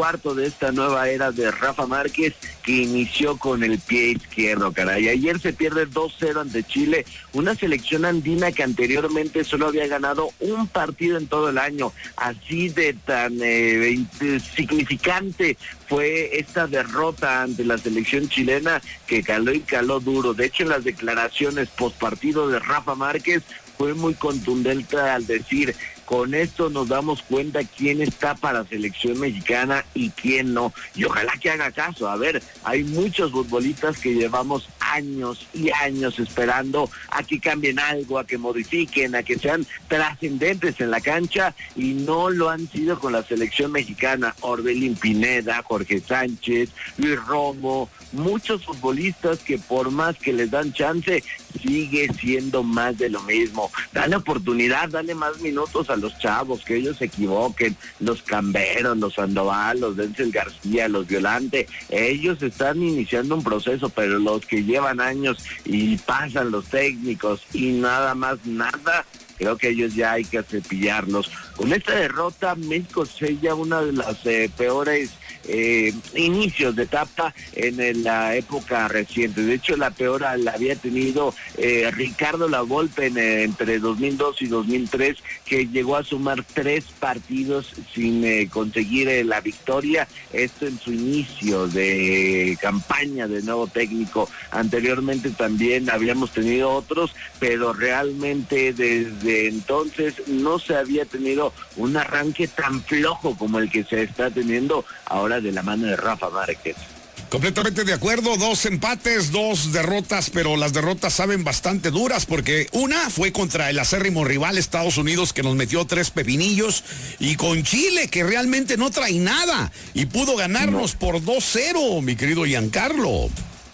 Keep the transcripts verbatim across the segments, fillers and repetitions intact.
cuarto de esta nueva era de Rafa Márquez, que inició con el pie izquierdo, caray. Ayer se pierde dos cero ante Chile, una selección andina que anteriormente solo había ganado un partido en todo el año. Así de tan eh, significante fue esta derrota ante la selección chilena, que caló y caló duro. De hecho, en las declaraciones postpartido de Rafa Márquez fue muy contundente al decir: con esto nos damos cuenta quién está para selección mexicana y quién no. Y ojalá que haga caso. A ver, hay muchos futbolistas que llevamos años y años esperando a que cambien algo, a que modifiquen, a que sean trascendentes en la cancha, y no lo han sido con la selección mexicana. Orbelín Pineda, Jorge Sánchez, Luis Romo, muchos futbolistas que por más que les dan chance, sigue siendo más de lo mismo. Dale oportunidad, dale más minutos a los chavos, que ellos se equivoquen, los Camberos, los Sandoval, los Denzel García, los Violante, ellos están iniciando un proceso, pero los que llevan años y pasan los técnicos y nada más nada, creo que ellos ya hay que cepillarlos. Con esta derrota, México sella una de las eh, peores eh, inicios de etapa en, en la época reciente. De hecho, la peor la había tenido eh, Ricardo Lavolpe en, eh, entre dos mil dos y dos mil tres, que llegó a sumar tres partidos sin eh, conseguir eh, la victoria. Esto en su inicio de campaña de nuevo técnico. Anteriormente también habíamos tenido otros, pero realmente desde entonces no se había tenido un arranque tan flojo como el que se está teniendo ahora de la mano de Rafa Márquez. Completamente de acuerdo, dos empates, dos derrotas, pero las derrotas saben bastante duras, porque una fue contra el acérrimo rival Estados Unidos, que nos metió tres pepinillos, y con Chile, que realmente no trae nada y pudo ganarnos no. por dos cero, mi querido Giancarlo.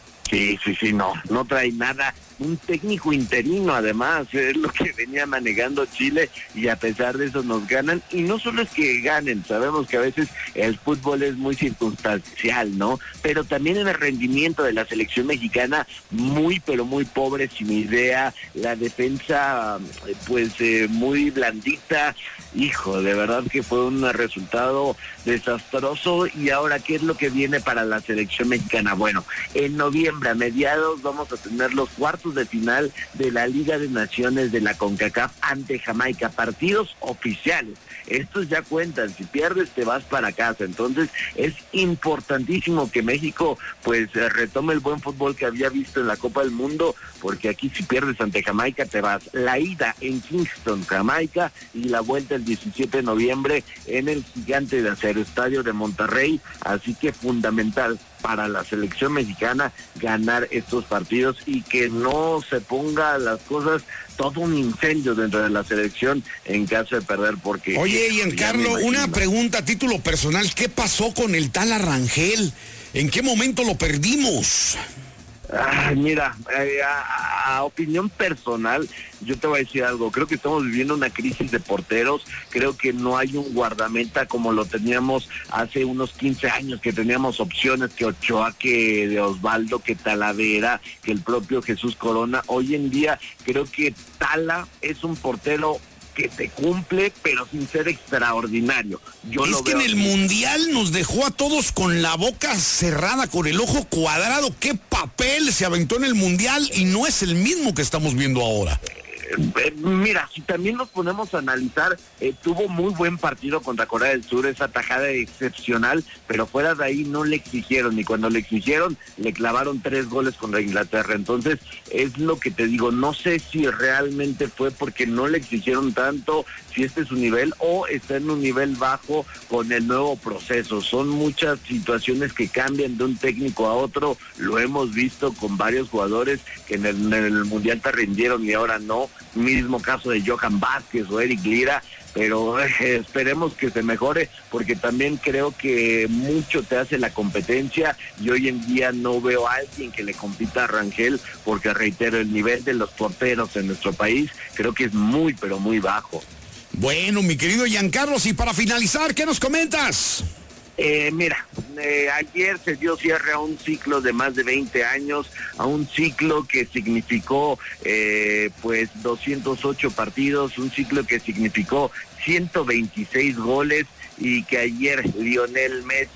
Sí, sí, sí, no, no trae nada. Un técnico interino, además, es lo que venía manejando Chile, y a pesar de eso nos ganan. Y no solo es que ganen, sabemos que a veces el fútbol es muy circunstancial, ¿no? Pero también en el rendimiento de la selección mexicana, muy pero muy pobre, sin idea. La defensa, pues, eh, muy blandita. Hijo, de verdad que fue un resultado desastroso. Y ahora, ¿qué es lo que viene para la selección mexicana? Bueno, en noviembre, a mediados, vamos a tener los cuartos de final de la Liga de Naciones de la CONCACAF ante Jamaica, partidos oficiales. Estos ya cuentan, si pierdes te vas para casa. Entonces es importantísimo que México pues retome el buen fútbol que había visto en la Copa del Mundo, porque aquí si pierdes ante Jamaica te vas. La ida en Kingston, Jamaica, y la vuelta el diecisiete de noviembre en el Gigante de Acero, Estadio de Monterrey. Así que fundamental para la selección mexicana ganar estos partidos y que no se ponga las cosas todo un incendio dentro de la selección en caso de perder, porque... Oye, Giancarlo, una pregunta a título personal, ¿qué pasó con el tal Arrangel? ¿En qué momento lo perdimos? Ay, mira, eh, a, a opinión personal, yo te voy a decir algo. Creo que estamos viviendo una crisis de porteros. Creo que no hay un guardameta como lo teníamos hace unos quince años, que teníamos opciones, que Ochoa, que de Osvaldo, que Talavera, que el propio Jesús Corona. Hoy en día creo que Tala es un portero que te cumple, pero sin ser extraordinario. Yo es lo que veo en el así. Mundial nos dejó a todos con la boca cerrada, con el ojo cuadrado. ¿Qué papel se aventó en el Mundial? Y no es el mismo que estamos viendo ahora. Eh, mira, si también nos ponemos a analizar, eh, tuvo muy buen partido contra Corea del Sur, esa tajada excepcional, pero fuera de ahí no le exigieron, y cuando le exigieron, le clavaron tres goles contra Inglaterra. Entonces, es lo que te digo, no sé si realmente fue porque no le exigieron tanto, si este es su nivel, o está en un nivel bajo con el nuevo proceso. Son muchas situaciones que cambian de un técnico a otro, lo hemos visto con varios jugadores que en el, en el Mundial te rindieron y ahora no. Mismo caso de Johan Vázquez o Eric Lira, pero eh, esperemos que se mejore, porque también creo que mucho te hace la competencia, y hoy en día no veo a alguien que le compita a Rangel, porque reitero, el nivel de los porteros en nuestro país creo que es muy, pero muy bajo. Bueno, mi querido Giancarlo, y para finalizar, ¿qué nos comentas? Eh, mira, eh, ayer se dio cierre a un ciclo de más de veinte años, a un ciclo que significó eh, pues doscientos ocho partidos, un ciclo que significó ciento veintiséis goles, y que ayer Lionel Messi